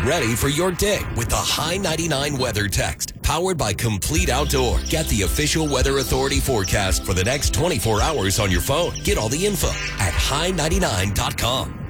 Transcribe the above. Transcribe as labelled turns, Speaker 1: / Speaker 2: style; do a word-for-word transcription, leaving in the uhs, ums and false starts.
Speaker 1: ready for your day with the High ninety-nine Weather Text, powered by Complete Outdoor. Get the official Weather Authority forecast for the next twenty-four hours on your phone. Get all the info at high ninety-nine dot com.